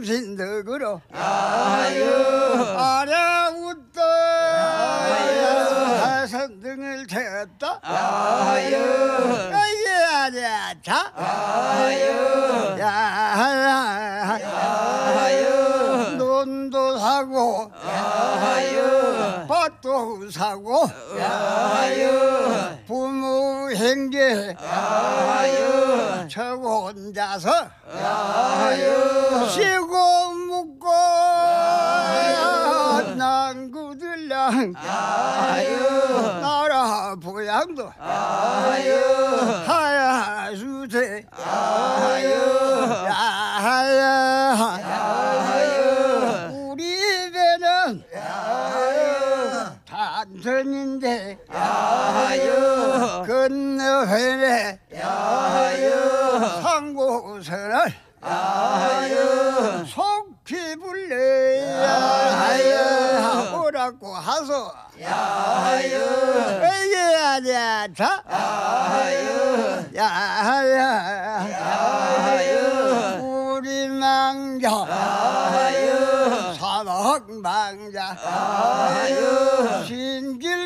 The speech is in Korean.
정신덕으로 아유 아래부터 선등을 쳤다. 아유 이게 아니야 자 아유 야야야 논도 사고 아유 밭도 사고 아유 부모 행제 아유 저 혼자서 아유 쉬고 묵고 난구들랑 아유 나라 보양도 아유 하야수세 아유 야야 아유 우리 배는 단전인데 아유 건너편에 아유 상고선을 아유 속히 불러야 오라고 하소 아유 이게 아니야 자 아유 야야 아유 우리 망자 아유 사덕망자 아유 신길